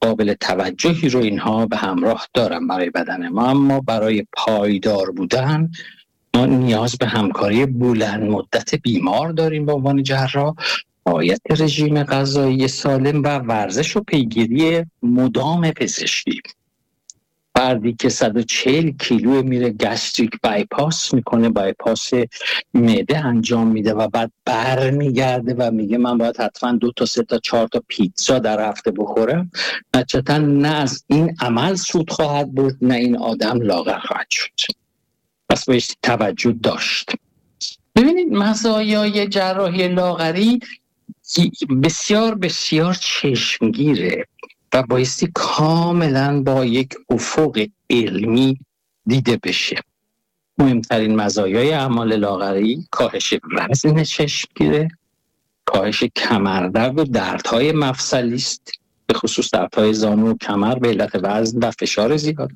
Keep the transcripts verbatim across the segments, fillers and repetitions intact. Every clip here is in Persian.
قابل توجهی رو اینها به همراه دارن برای بدن ما، اما برای پایدار بودن ما نیاز به همکاری بلند مدت بیمار داریم به عنوان جراح، رعایت رژیم غذایی سالم و ورزش و پیگیری مدام پزشکی. فردی که صد و چهل کیلو میره گستریک بایپاس میکنه، بایپاس معده انجام میده و بعد برمیگرده و میگه من باید حتما دو تا سه تا چهار تا پیتزا در هفته بخورم، نتیجتاً نه از این عمل سود خواهد برد نه این آدم لاغر خواهد شد. پس باید توجه داشت. ببینید مزایای جراحی لاغری بسیار بسیار چشمگیره و بایستی کاملا با یک افق علمی دیده بشه. مهمترین مزایای اعمال لاغری کاهش وزن چشمگیره، کاهش کمردرد و دردهای مفصلی است، به خصوص دردهای زانو و کمر به علت وزن و فشار زیاد.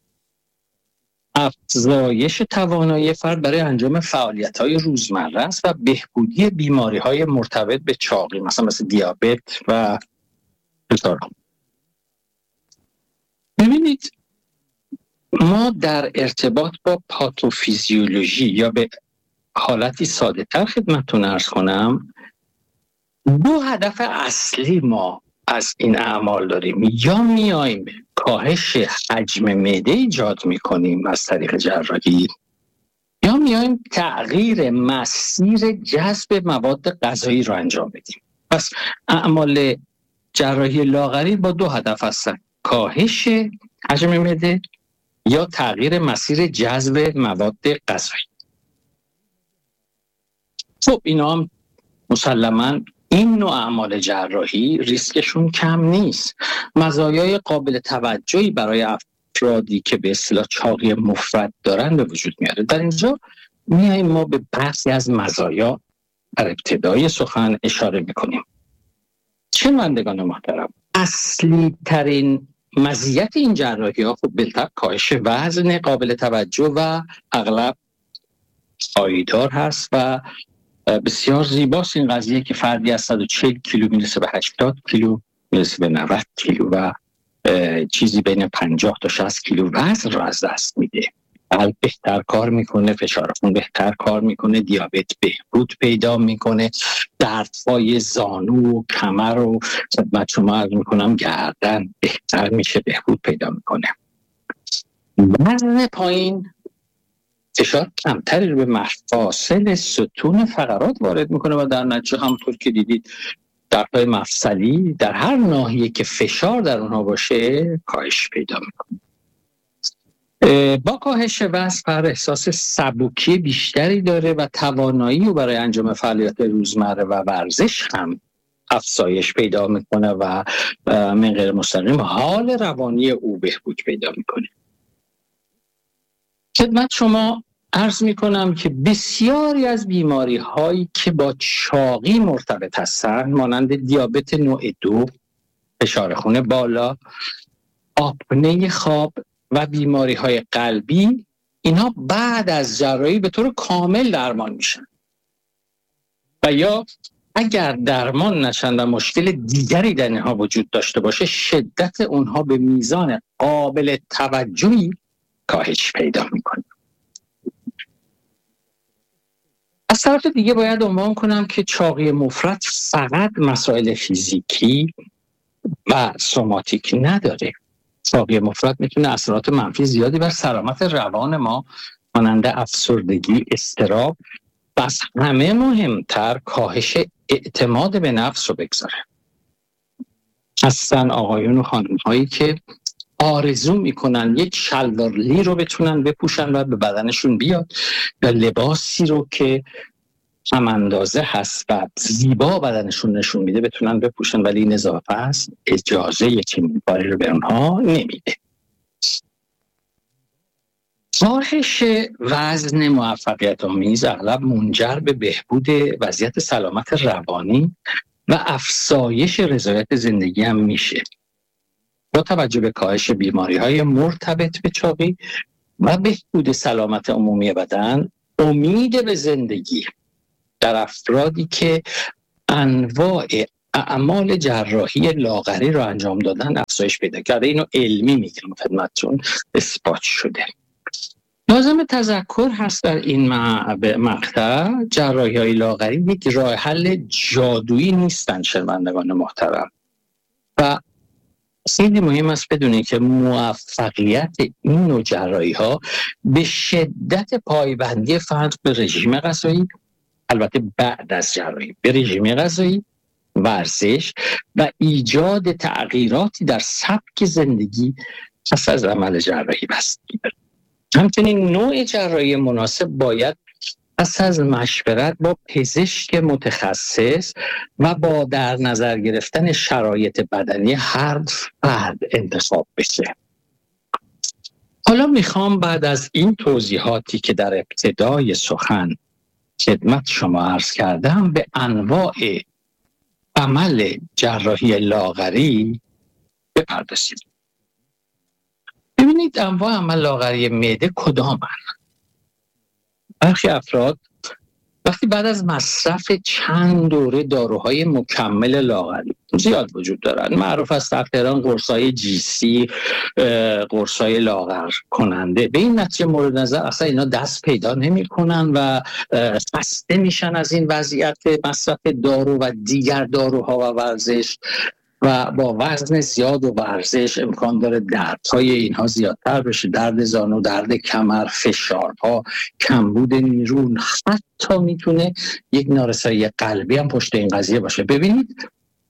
افزایش توانایی فرد برای انجام فعالیت‌های روزمره است و بهبودی بیماری‌های مرتبط به چاقی، مثلا مثل دیابت و فشار. ببینید ما در ارتباط با پاتوفیزیولوژی یا به حالتی ساده تر خدمتتون عرض کنم، دو هدف اصلی ما از این اعمال داریم. یا میایم کاهش حجم معده ایجاد میکنیم از طریق جراحی، یا میایم تغییر مسیر جذب مواد غذایی رو انجام بدیم. پس اعمال جراحی لاغری با دو هدف هستن: کاهش حجم معده یا تغییر مسیر جذب مواد غذایی. خب اینا هم مسلماً این نوع اعمال جراحی ریسکشون کم نیست. مزایای قابل توجهی برای افرادی که به اصطلاح چاقی مفرط دارن به وجود میاره. در اینجا میایم ما به بحثی از مزایا در ابتدای سخن اشاره میکنیم. شنوندگان محترم، اصلی ترین مزیت این جراحی ها خب بالطبع کاهش وزن قابل توجه و اغلب پایدار هست و بسیار زیباست این قضیه که فردی از صد و چهل کیلو میرسه به هشتاد کیلو، میرسه به نود کیلو و چیزی بین پنجاه تا شصت کیلو وزن رو از دست میده. قلب بهتر کار میکنه، فشار خون بهتر کار میکنه، دیابت بهبود پیدا میکنه، دردهای زانو و کمر و خدمت شما عرض میکنم گردن بهتر میشه، بهبود پیدا میکنه. وزن پایین فشار کمتری رو به مفاصل ستون فقرات وارد میکنه و در نتیجه همونطور که دیدید دردهای مفصلی در هر ناحیه که فشار در اونها باشه کاهش پیدا میکنه. با کاهش وزن فرد احساس سبکی بیشتری داره و توانایی رو برای انجام فعالیت روزمره و ورزش هم افزایش پیدا میکنه و من غیر مستقیم حال روانی او بهبود پیدا میکنه. خدمت شما عرض میکنم که بسیاری از بیماری هایی که با چاقی مرتبط هستند مانند دیابت نوع دو، فشار خون بالا، آپنه خواب و بیماری های قلبی، اینها بعد از جراحی به طور کامل درمان میشن و یا اگر درمان نشن و مشکل دیگری در اینها وجود داشته باشه شدت اونها به میزان قابل توجهی کاهش پیدا میکنه. از طرف دیگه باید عنوان کنم که چاقی مفرط فقط مسائل فیزیکی و سوماتیک نداره. چاقی مفرط میتونه اثرات منفی زیادی بر سلامت روان ما مانند افسردگی، اضطراب و از همه مهمتر کاهش اعتماد به نفس رو بگذاره. هستن آقایون و خانم هایی که آرزو میکنن یک شلوار رو بتونن بپوشن و به بدنشون بیاد یا لباسی رو که هم اندازه هست و زیبا بدنشون نشون میده بتونن بپوشن، ولی این اضافه است اجازه یک چنین کاری رو به اونها نمیده. کاهش وزن موفقیت آمیز اغلب منجر به بهبود وضعیت سلامت روانی و افزایش رضایت زندگی هم میشه. با توجه به کاهش بیماری‌های مرتبط به چاقی و بهبود سلامت عمومی بدن، امید به زندگی در افرادی که انواع اعمال جراحی لاغری رو انجام دادن افزایش پیدا کرده. اینو علمی میگم خدمتتون، اثبات شده. لازم تذکر هست در این مقطع جراحی‌های لاغری یک راه حل جادویی نیستن شنوندگان محترم، و خیلی مهم است بدونید که موفقیت این نوع جراحی‌ها به شدت پایبندی فرد به رژیم غذایی، البته بعد از جراحی به رژیم غذایی، ورزش و ایجاد تغییراتی در سبک زندگی پس از عمل جراحی بستگی دارد. همچنین نوع جراحی مناسب باید پس از مشورت با پزشک متخصص و با در نظر گرفتن شرایط بدنی هر فرد انتخاب بشه. حالا میخوام بعد از این توضیحاتی که در ابتدای سخن خدمت شما عرض کردم به انواع عمل جراحی لاغری بپردازیم. ببینید انواع عمل لاغری معده کدامن؟ برخی افراد وقتی بعد از مصرف چند دوره داروهای مکمل لاغری زیاد وجود دارن، معروف است در تهران قرصای جیسی، قرصای لاغر کننده، به این نتیجه مورد نظر اصلا اینا دست پیدا نمی کنن و خسته میشن از این وضعیت مصرف دارو و دیگر داروها و ورزش، و با وزن زیاد و ورزش امکان داره دردهای اینها زیادتر بشه، درد زانو، درد کمر، فشارها، کمبود نیرو، حتی میتونه یک نارسایی قلبی هم پشت این قضیه باشه. ببینید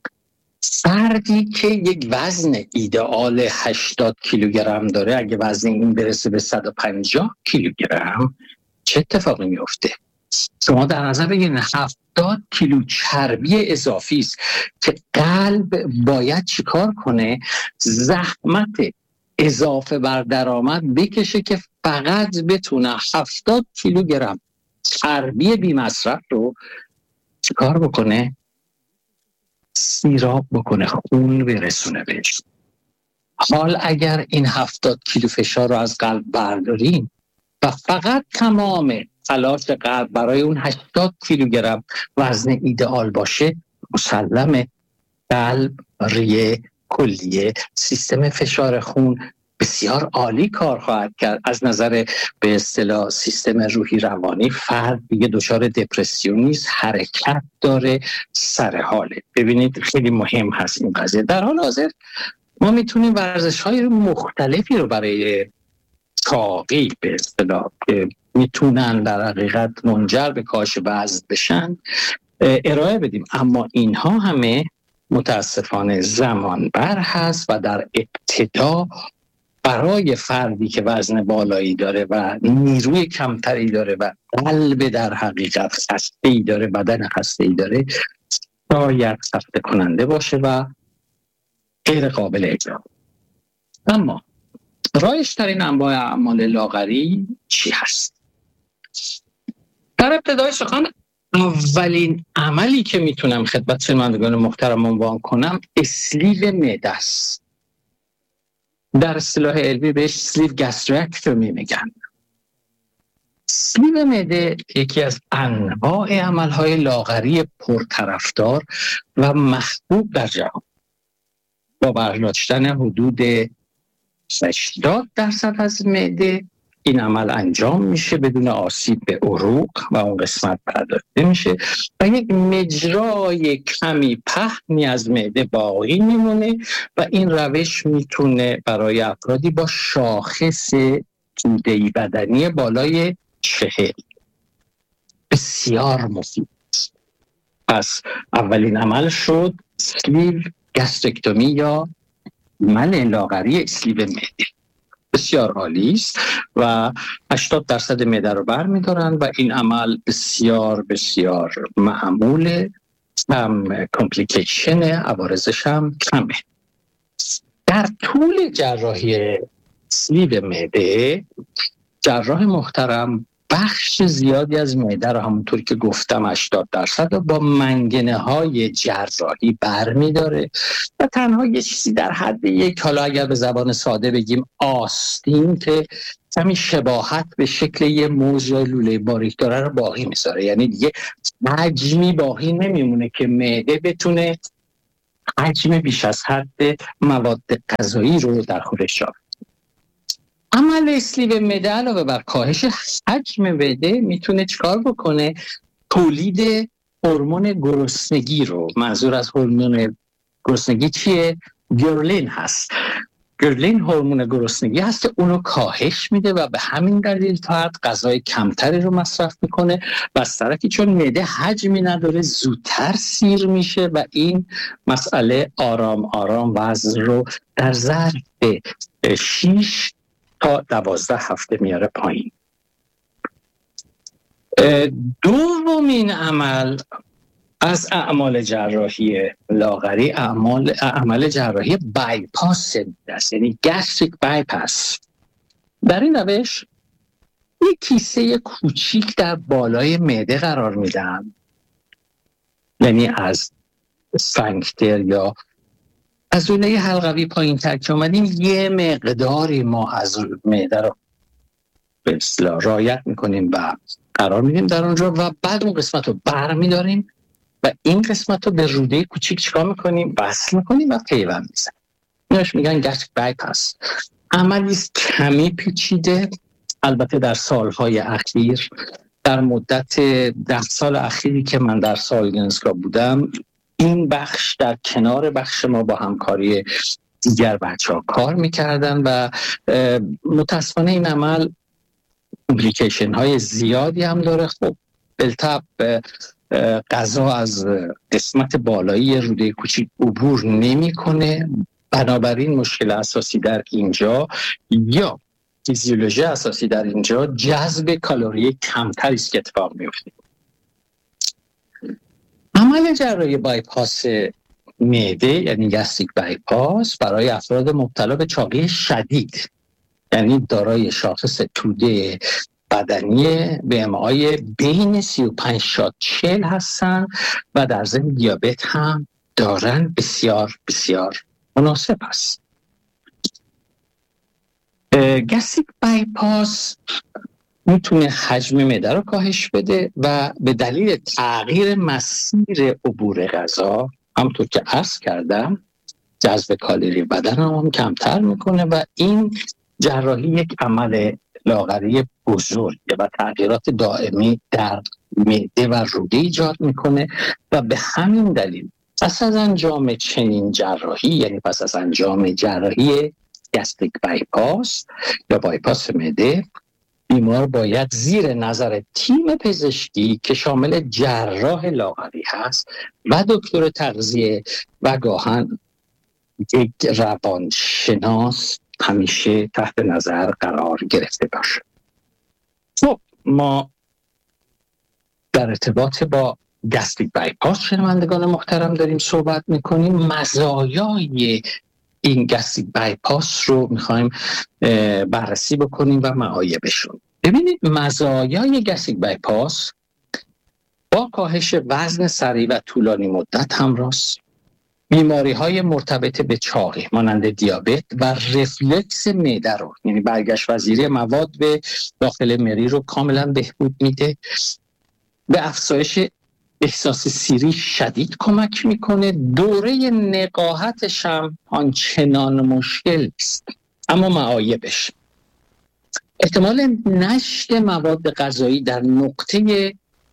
فردی که یک وزن ایدئال هشتاد کیلوگرم داره، اگه وزن این برسه به صد و پنجاه کیلوگرم چه اتفاقی میفته؟ شما در نظر بگیرید هفتاد کیلو چربی اضافی است که قلب باید چیکار کنه؟ زحمت اضافه بر درآمد بکشه که فقط بتونه هفتاد کیلوگرم چربی بی مصرف رو چیکار بکنه؟ سیراب بکنه، خون برسونه بهش. حال اگر این هفتاد کیلو فشار رو از قلب برداریم و فقط تمام تلاش قلب برای اون هشتاد کیلوگرم وزن ایدئال باشه، مسلمه قلب، ریه، کلیه، سیستم فشار خون بسیار عالی کار خواهد کرد. از نظر به اصطلاح سیستم روحی روانی فرد دیگه دچار دپرسیون نیست، حرکت داره، سر حاله. ببینید خیلی مهم هست این قضیه. در حال حاضر ما میتونیم ورزش‌های مختلفی رو برای تاقی به اصطلاح که میتونن در حقیقت منجر به کاهش وزن بشن ارائه بدیم، اما اینها همه متاسفانه زمان بر هست و در ابتدا برای فردی که وزن بالایی داره و نیروی کمتری داره و قلب در حقیقت خسته‌ای داره، بدن خسته‌ای داره، شاید خسته کننده باشه و غیر قابل اجرا. اما رایج‌ترین انواع اعمال لاغری چی هست؟ در ابتدای سخن اولین عملی که میتونم خدمت شنوندگان محترم عنوان کنم اسلیو معده است. در اصطلاح علمی بهش اسلیو گاسترکتومی میگن. اسلیو معده یکی از انواع عملهای لاغری پرطرفدار و محبوب در جهان، با برداشتن حدود هشتاد درصد از معده این عمل انجام میشه بدون آسیب به عروق و اون قسمت برداشته میشه و یک مجرای کمی پهنی از معده باقی میمونه و این روش میتونه برای افرادی با شاخص توده‌ای بدنی بالای چهل بسیار مفید. پس اولین عمل شد اسلیو گاسترکتومی یا عمل لاغری اسلیو معده. بسیار عالی است و هشتاد درصد معده رو برمی‌دارن و این عمل بسیار بسیار معموله، هم کامپلیکیشن عوارضش هم کمه. در طول جراحی اسلیو معده جراح محترم بخش زیادی از معده رو همونطور که گفتم هشتاد درصد رو با منگنه های جراحی برمی داره و تنها یه چیزی در حد یک، حالا اگر به زبان ساده بگیم آستین که کمی شباهت به شکل یه موز یا لوله باریک داره رو باقی میذاره. یعنی دیگه حجمی باقی نمیمونه که معده بتونه حجم بیش از حد مواد غذایی رو در خودش جا. عمل اسلیو معده علاوه بر کاهش حجم معده میتونه چیکار بکنه؟ تولید هورمون گرسنگی رو، منظور از هورمون گرسنگی چیه؟ گرلین هست. گرلین هورمون گرسنگی هست که اونو کاهش میده و به همین دلیل تا حد غذای کمتری رو مصرف میکنه و از طرفی چون معده حجمی نداره زودتر سیر میشه و این مسئله آرام آرام وزن رو در ظرف شش تا دوازده هفته میاره پایین. دومین عمل از اعمال جراحی لاغری اعمال عمل جراحی بایپاس است، یعنی گستریک بایپاس. در این روش یک کیسه کوچیک در بالای معده قرار میدن، یعنی از اسفنکتر یا عضله حلقوی پایین تر که اومدیم یه مقداری ما از معده رو به اصطلاح رعایت میکنیم و قرار میدیم در اونجا و بعد اون قسمت رو برمیداریم و این قسمت رو به روده کوچیک چیکار میکنیم؟ وصل میکنیم و پیوند میزنیم. ایناش میگن گستریک بایپاس. عملی است کمی پیچیده. البته در سالهای اخیر، در مدت ده سال اخیری که من در سالگنسکا بودم، این بخش در کنار بخش ما با همکاری دیگر بچه ها کار میکردن و متاسفانه این عمل کامپلیکیشن های زیادی هم داره. خب بالطبع غذا از قسمت بالایی روده کوچیک عبور نمیکنه، بنابراین مشکل اساسی در اینجا یا فیزیولوژی اساسی در اینجا جذب کالری کمتری است که اتفاق میفته. عمل جراحی بایپاس معده یعنی گستریک بایپاس برای افراد مبتلا به چاقی شدید، یعنی دارای شاخص توده بدنی بی ام آی بین سی و پنج تا چهل هستن و در ضمن دیابت هم دارن، بسیار بسیار مناسب است. گستریک بایپاس میتونه حجم معده رو کاهش بده و به دلیل تغییر مسیر عبور غذا، همونطور که عرض کردم، جذب کالری بدن هم کمتر میکنه و این جراحی یک عمل لاغری بزرگ و تغییرات دائمی در معده و روده ایجاد میکنه و به همین دلیل پس از انجام چنین جراحی، یعنی پس از انجام جراحی گستریک بایپاس یا بایپاس معده، بیمار باید زیر نظر تیم پزشکی که شامل جراح لاغری هست و دکتر تغذیه و گاهن یک روانشناس همیشه تحت نظر قرار گرفته باشه. خب ما در ارتباط با گستریک بایپاس شنوندگان محترم داریم صحبت میکنیم. مزایای این گستریک بایپاس رو میخوایم بررسی بکنیم و معایبشون. ببینید مزایای گستریک بایپاس با کاهش وزن سریع و طولانی مدت همراه است. بیماری‌های مرتبط به چاقی مانند دیابت و رفلکس معده رو، یعنی برگشت پذیری مواد به داخل مری رو کاملا بهبود میده. به افزایش احساس سیری شدید کمک میکنه. دوره نقاهتش هم آنچنان مشکل است، اما معایبش احتمال نشت مواد غذایی در نقطه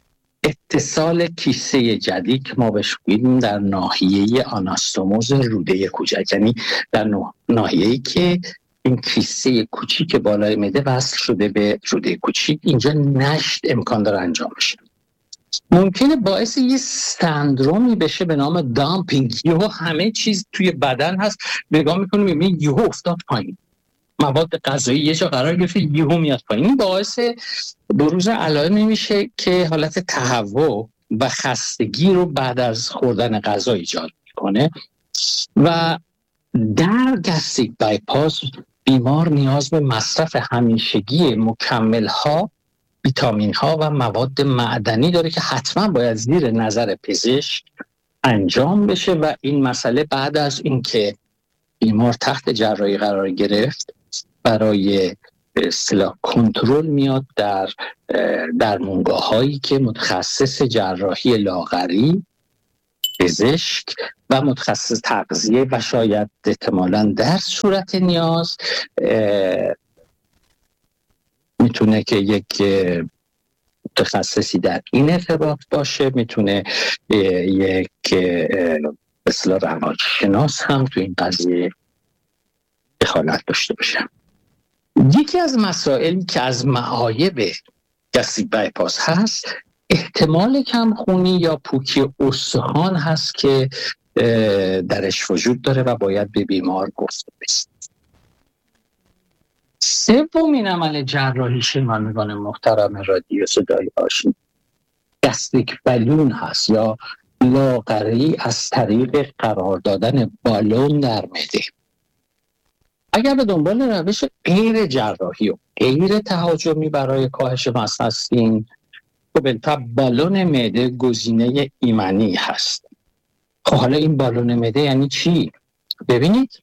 اتصال کیسه جدید که ما بهش میگیم در ناحیه آناستوموز روده کوچک، یعنی در ناحیه‌ای که این کیسه کوچیک بالای معده وصل شده به روده کوچیک، اینجا نشت امکان داره انجام بشه. ممکنه باعث یه سندرومی بشه به نام دامپینگ. یهو همه چیز توی بدن هست، نگاه می‌کنیم می‌بینیم یهو افتاد پایین، مواد غذایی یه جا قرار گرفته یهو میاد پایین. این باعث بروز علائمی میشه که حالت تهوع و خستگی رو بعد از خوردن غذا ایجاد میکنه و در گستریک بایپاس بیمار نیاز به مصرف همیشگی مکمل‌ها، ویتامین‌ها و مواد معدنی داره که حتما باید زیر نظر پزشک انجام بشه و این مسئله بعد از اینکه بیمار تحت جراحی قرار گرفت برای به اصطلاح کنترل میاد در درمانگاه‌هایی که متخصص جراحی لاغری پزشک و متخصص تغذیه و شاید احتمالاً در صورت نیاز میتونه که یک متخصصی در این ارتباط باشه، میتونه یک به اصطلاح روانشناس هم تو این قضیه دخالت داشته باشه. یکی از مسائلی که از معایب گستریک بایپاس هست احتمال کمخونی یا پوکی استخوان هست که درش وجود داره و باید به بیمار گفته بشه. سومین عمل جراحی شنوندگان محترم رادیو صدای آشنا گستریک بالون هست یا لاغری از طریق قرار دادن بالون در معده. اگر به دنبال روش غیر جراحی و غیر تهاجمی برای کاهش وزن هستین، خب البته بالون معده گزینه ایمنی هست. خب حالا این بالون معده یعنی چی؟ ببینید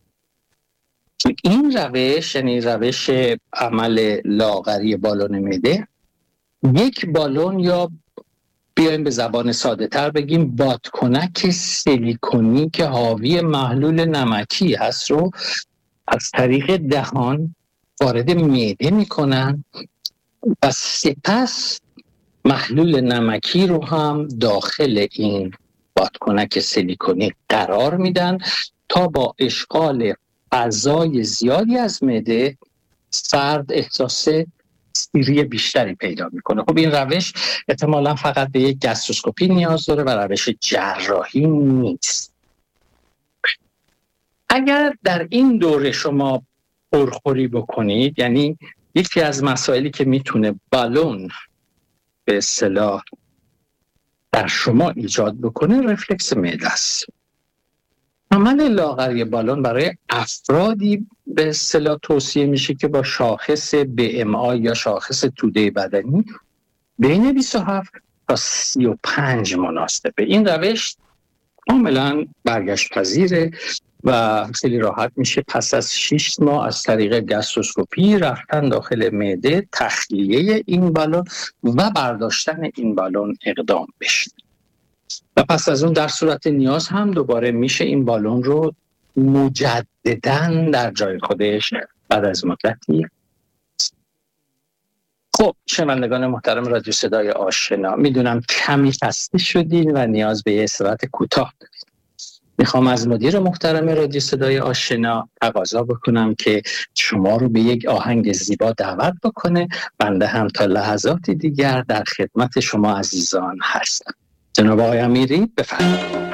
این روش، یعنی روش عمل لاغری بالون معده، یک بالون یا بیایم به زبان ساده تر بگیم بادکنک سیلیکونی که حاوی محلول نمکی هست رو از طریق دهان وارد معده میکنن و سپس محلول نمکی رو هم داخل این بادکنک سیلیکونی قرار میدن تا با اشغال فضای زیادی از معده فرد احساس سیری بیشتری پیدا میکنه. خب این روش احتمالاً فقط به یک گاستروسکوپی نیاز داره و روش جراحی نیست. اگر در این دوره شما پرخوری بکنید، یعنی یکی از مسائلی که میتونه بالون به اصطلاح در شما ایجاد بکنه رفلکس معده است. عمل لاغری بالون برای افرادی به اصطلاح توصیه میشه که با شاخص بی ام آی یا شاخص توده بدنی بین بیست و هفت تا سی و پنج مناسبه. این روش کاملا برگشت پذیره و خیلی راحت میشه پس از شش ماه از طریق گاستروسکوپی رفتن داخل معده، تخلیه این بالون و برداشتن این بالون اقدام بشه. و پس از اون در صورت نیاز هم دوباره میشه این بالون رو مجدداً در جای خودش بعد از مدتی. خب شنوندگان محترم رادیو صدای آشنا، میدونم کمی خسته شدین و نیاز به یه استراحت کوتاه دارید. میخوام از مدیر محترم رادیو صدای آشنا تقاضا بکنم که شما رو به یک آهنگ زیبا دعوت بکنه. بنده هم تا لحظاتی دیگر در خدمت شما عزیزان هستم. جناب آقای امیری بفرمایید.